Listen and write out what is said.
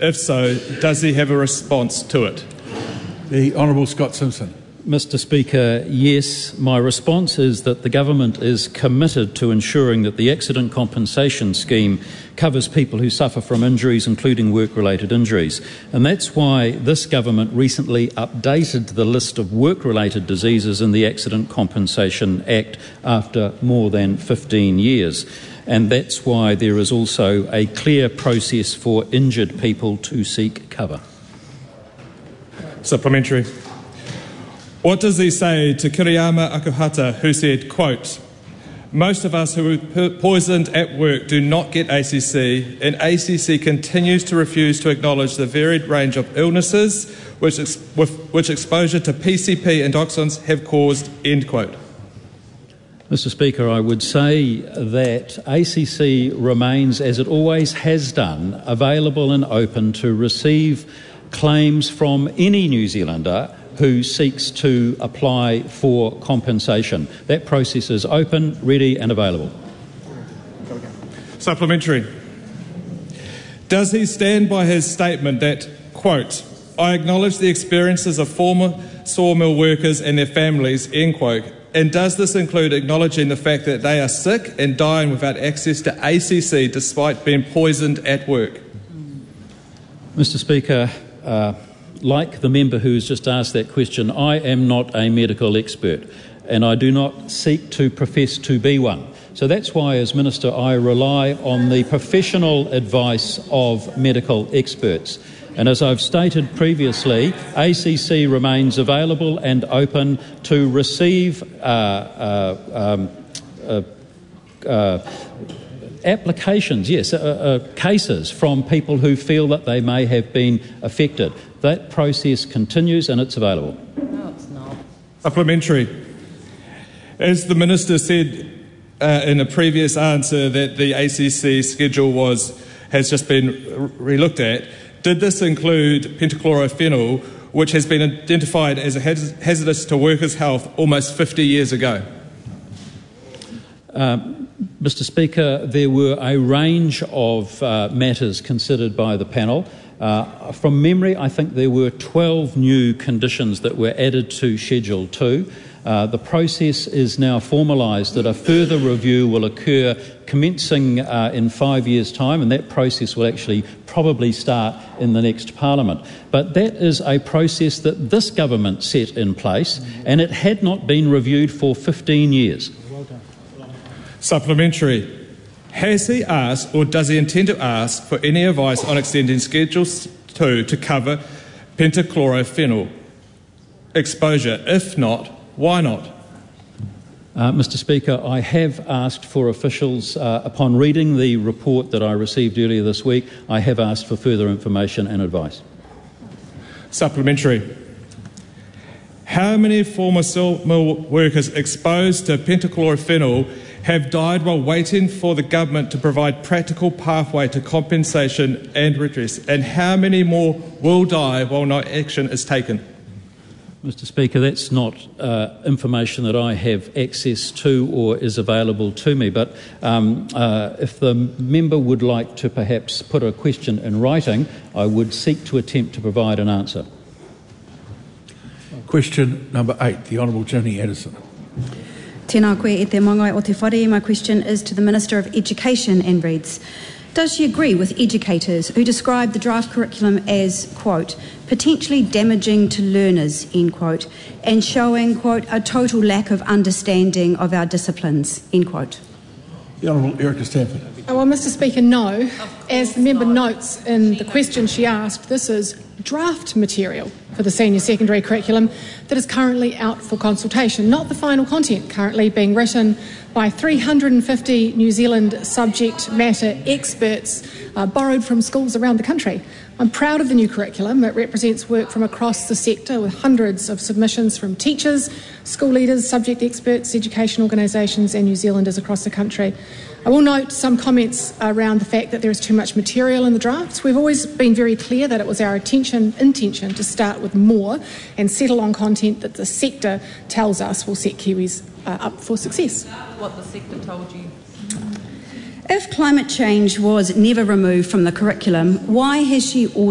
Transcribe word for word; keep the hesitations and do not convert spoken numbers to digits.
If so, does he have a response to it? The Honourable Scott Simpson. Mister Speaker, yes, my response is that the government is committed to ensuring that the accident compensation scheme covers people who suffer from injuries, including work-related injuries. And that's why this government recently updated the list of work-related diseases in the Accident Compensation Act after more than fifteen years. And that's why there is also a clear process for injured people to seek cover. Supplementary. What does he say to Kiriyama Akuhata, who said, quote, "Most of us who were poisoned at work do not get A C C, and A C C continues to refuse to acknowledge the varied range of illnesses which, ex- with, which exposure to P C P and dioxins have caused," end quote. Mister Speaker, I would say that A C C remains, as it always has done, available and open to receive claims from any New Zealander who seeks to apply for compensation. That process is open, ready and available. Supplementary. Does he stand by his statement that, quote, "I acknowledge the experiences of former sawmill workers and their families," end quote, and does this include acknowledging the fact that they are sick and dying without access to A C C despite being poisoned at work? Mister Speaker, uh, like the member who has just asked that question, I am not a medical expert and I do not seek to profess to be one. So that's why, as Minister, I rely on the professional advice of medical experts. And as I've stated previously, A C C remains available and open to receive uh, uh, um, uh, uh, applications, yes, uh, uh, cases from people who feel that they may have been affected. That process continues and it's available. No, it's not. Supplementary. As the Minister said uh, in a previous answer that the A C C schedule was has just been re-looked at, did this include pentachlorophenol, which has been identified as a hazardous to workers' health almost fifty years ago? Um, Mister Speaker, there were a range of uh, matters considered by the panel. Uh, from memory, I think there were twelve new conditions that were added to Schedule two. Uh, the process is now formalised that a further review will occur commencing uh, in five years' time, and that process will actually probably start in the next Parliament. But that is a process that this government set in place, and it had not been reviewed for fifteen years. Supplementary. Has he asked or does he intend to ask for any advice on extending Schedule two to cover pentachlorophenol exposure? If not, why not? Uh, Mister Speaker, I have asked for officials, uh, upon reading the report that I received earlier this week, I have asked for further information and advice. Supplementary. How many former sawmill workers exposed to pentachlorophenol have died while waiting for the government to provide practical pathway to compensation and redress? And how many more will die while no action is taken? Mister Speaker, that's not uh, information that I have access to or is available to me, but um, uh, if the member would like to perhaps put a question in writing, I would seek to attempt to provide an answer. Question number eight, the Honourable Ginny Anderson. Tēnā koe e te mangai o te whare. My question is to the Minister of Education and reads, does she agree with educators who describe the draft curriculum as, quote, potentially damaging to learners, end quote, and showing, quote, a total lack of understanding of our disciplines, end quote? The Honourable Erica Stanford. Oh, well, Mister Speaker, no. As the member notes in the question she asked, this is draft material for the senior secondary curriculum that is currently out for consultation, not the final content, currently being written by three hundred fifty New Zealand subject matter experts uh, borrowed from schools around the country. I'm proud of the new curriculum. It represents work from across the sector with hundreds of submissions from teachers, school leaders, subject experts, education organisations and New Zealanders across the country. I will note some comments around the fact that there is too much material in the drafts. We've always been very clear that it was our intention, intention to start with more and settle on content that the sector tells us will set Kiwis uh, up for success. What the sector told you. If climate change was never removed from the curriculum, why has she ordered